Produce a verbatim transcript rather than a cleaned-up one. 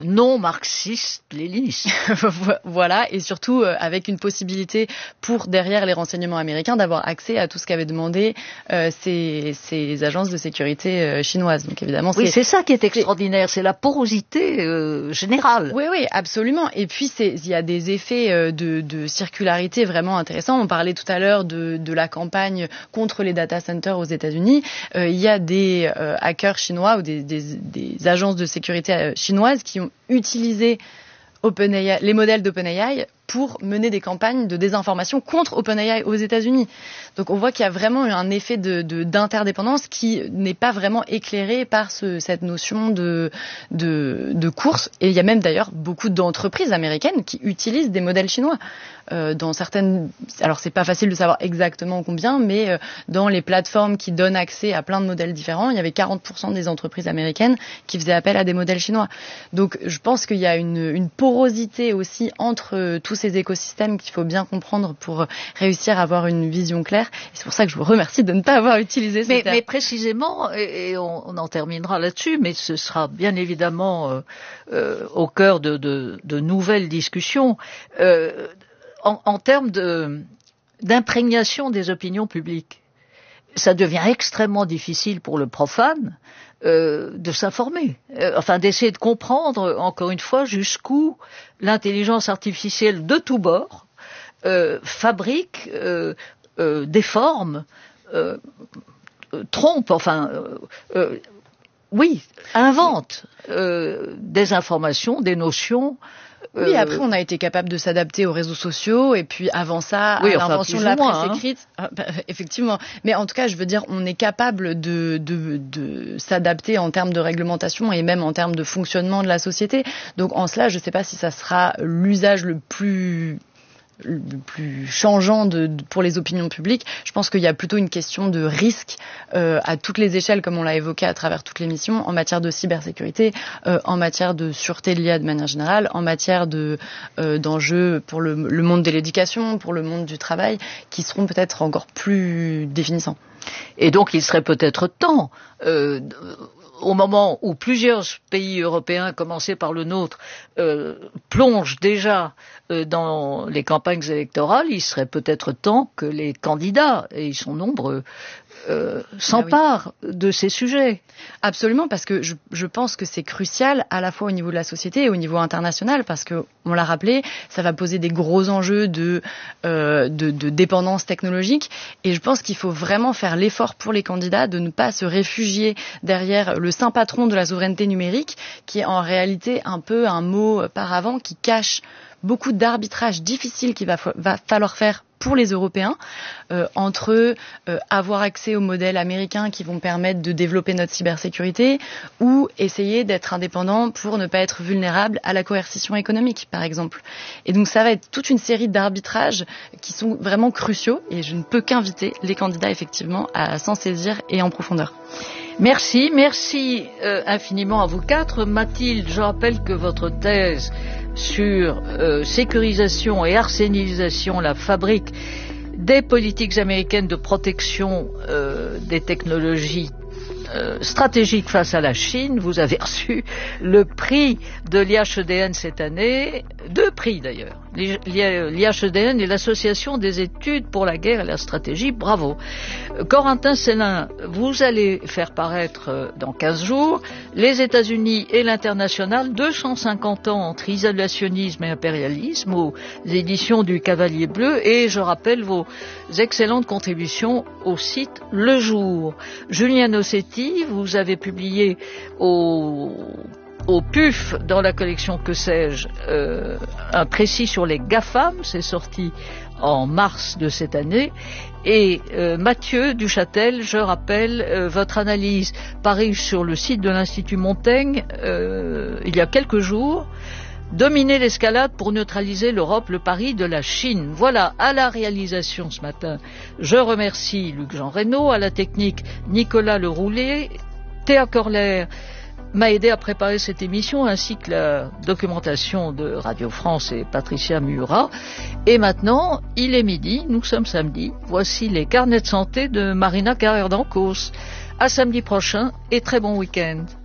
non marxiste-léniniste. Voilà, et surtout euh, avec une possibilité pour derrière les renseignements américains d'avoir accès à tout ce qu'avaient demandé euh, ces, ces agences de sécurité euh, chinoises. Donc évidemment, oui, c'est, c'est ça qui est extraordinaire, c'est la porosité euh, générale. Oui, oui, absolument. Et puis c'est, il y a des effets euh, de, de circularité vraiment intéressants. On parlait tout à l'heure de, de la campagne contre les data centers aux États-Unis. Euh, il y a des euh, hackers chinois ou des, des, des agences de sécurité euh, chinoises qui ont utilisé OpenAI, les modèles d'OpenAI pour mener des campagnes de désinformation contre OpenAI aux États-Unis. Donc on voit qu'il y a vraiment un effet de, de, d'interdépendance qui n'est pas vraiment éclairé par ce, cette notion de, de, de course. Et il y a même d'ailleurs beaucoup d'entreprises américaines qui utilisent des modèles chinois. Euh, dans certaines, alors c'est pas facile de savoir exactement combien, mais euh, dans les plateformes qui donnent accès à plein de modèles différents, il y avait quarante pour cent des entreprises américaines qui faisaient appel à des modèles chinois. Donc je pense qu'il y a une, une porosité aussi entre euh, tous ces écosystèmes qu'il faut bien comprendre pour réussir à avoir une vision claire. Et c'est pour ça que je vous remercie de ne pas avoir utilisé ce mais, terme. Mais précisément, et, et on, on en terminera là-dessus, mais ce sera bien évidemment euh, euh, au cœur de, de, de nouvelles discussions. Euh, En, en termes de, d'imprégnation des opinions publiques, ça devient extrêmement difficile pour le profane euh, de s'informer, euh, enfin d'essayer de comprendre, encore une fois, jusqu'où l'intelligence artificielle de tous bords euh, fabrique, euh, euh, déforme, euh, euh, trompe, enfin... Euh, euh, oui, invente euh, des informations, des notions... Oui, après, on a été capable de s'adapter aux réseaux sociaux, et puis avant ça, oui, à enfin, l'invention de la presse moins, hein. écrite. Ah, bah, effectivement. Mais en tout cas, je veux dire, on est capable de, de, de s'adapter en termes de réglementation et même en termes de fonctionnement de la société. Donc, en cela, je ne sais pas si ça sera l'usage le plus... le plus changeant de, de, pour les opinions publiques. Je pense qu'il y a plutôt une question de risque euh, à toutes les échelles, comme on l'a évoqué à travers toutes les missions, en matière de cybersécurité, euh, en matière de sûreté de l'I A de manière générale, en matière de, euh, d'enjeux pour le, le monde de l'éducation, pour le monde du travail, qui seront peut-être encore plus définissants. Et donc il serait peut-être temps, euh, au moment où plusieurs pays européens, commencés par le nôtre, euh, plongent déjà euh, dans les campagnes électorales, il serait peut-être temps que les candidats, et ils sont nombreux, euh, s'emparent ah oui. de ces sujets. Absolument, parce que je, je pense que c'est crucial à la fois au niveau de la société et au niveau international, parce que, on l'a rappelé, ça va poser des gros enjeux de, euh, de, de dépendance technologique, et je pense qu'il faut vraiment faire l'effort pour les candidats de ne pas se réfugier derrière le saint patron de la souveraineté numérique, qui est en réalité un peu un mot paravent qui cache beaucoup d'arbitrages difficiles qu'il va, va falloir faire pour les Européens, euh, entre euh, avoir accès aux modèles américains qui vont permettre de développer notre cybersécurité ou essayer d'être indépendant pour ne pas être vulnérable à la coercition économique, par exemple. Et donc ça va être toute une série d'arbitrages qui sont vraiment cruciaux, et je ne peux qu'inviter les candidats effectivement à s'en saisir et en profondeur. Merci, merci euh, infiniment à vous quatre. Mathilde, je rappelle que votre thèse sur euh, sécurisation et arsénisation, la fabrique des politiques américaines de protection euh, des technologies euh, stratégiques face à la Chine. Vous avez reçu le prix de l'I H E D N cette année, deux prix d'ailleurs. L'I H E D N et l'Association des études pour la guerre et la stratégie, bravo. Corentin Sellin, vous allez faire paraître dans quinze jours les États-Unis et l'international, deux cent cinquante ans entre isolationnisme et impérialisme, aux éditions du Cavalier Bleu, et je rappelle vos excellentes contributions au site Le Jour. Julien Nossetti, vous avez publié au au P U F, dans la collection Que sais-je, euh, un précis sur les GAFAM, c'est sorti en mars de cette année. Et euh, Mathieu Duchâtel, je rappelle euh, votre analyse parue sur le site de l'Institut Montaigne euh, il y a quelques jours. Dominer l'escalade pour neutraliser l'Europe, le pari de la Chine. Voilà, à la réalisation ce matin, je remercie Luc-Jean Reynaud, à la technique Nicolas Leroulet, Théa Corler m'a aidé à préparer cette émission, ainsi que la documentation de Radio France et Patricia Murat. Et maintenant, il est midi, nous sommes samedi. Voici les carnets de santé de Marina Carrère d'Ancos. À samedi prochain et très bon week-end.